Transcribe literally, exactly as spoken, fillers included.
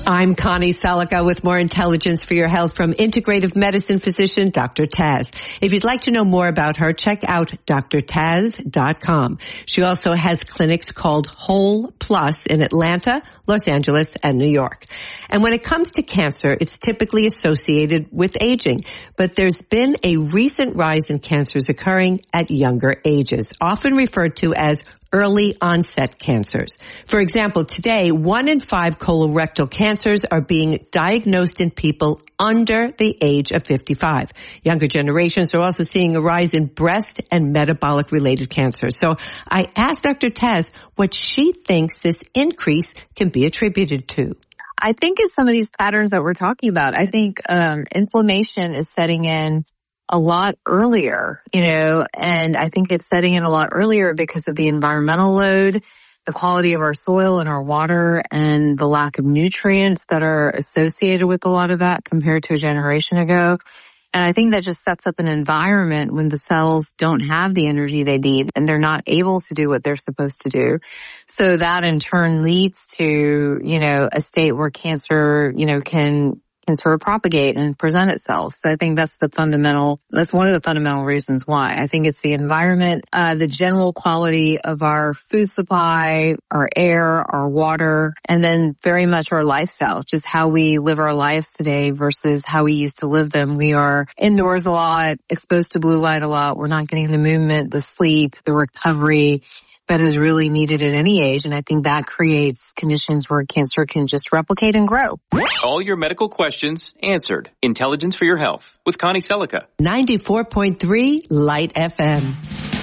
I'm Connie Salica with more intelligence for your health from integrative medicine physician Doctor Taz. If you'd like to know more about her, check out D R Taz dot com. She also has clinics called Whole Plus in Atlanta, Los Angeles, and New York. And when it comes to cancer, it's typically associated with aging. But there's been a recent rise in cancers occurring at younger ages, often referred to as early onset cancers. For example, today, one in five colorectal cancers are being diagnosed in people under the age of fifty-five. Younger generations are also seeing a rise in breast and metabolic related cancers. So I asked Doctor Taz what she thinks this increase can be attributed to. I think it's some of these patterns that we're talking about. I think um, inflammation is setting in a lot earlier, you know, and I think it's setting in a lot earlier because of the environmental load, the quality of our soil and our water, and the lack of nutrients that are associated with a lot of that compared to a generation ago. And I think that just sets up an environment when the cells don't have the energy they need and they're not able to do what they're supposed to do. So that in turn leads to, you know, a state where cancer, you know, can can sort of propagate and present itself. So I think that's the fundamental, that's one of the fundamental reasons why. I think it's the environment, uh, the general quality of our food supply, our air, our water, and then very much our lifestyle, just how we live our lives today versus how we used to live them. We are indoors a lot, exposed to blue light a lot. We're not getting the movement, the sleep, the recovery that is really needed at any age. And I think that creates conditions where cancer can just replicate and grow. All your medical questions answered. Intelligence for your health with Connie Salica. ninety-four point three Light F M.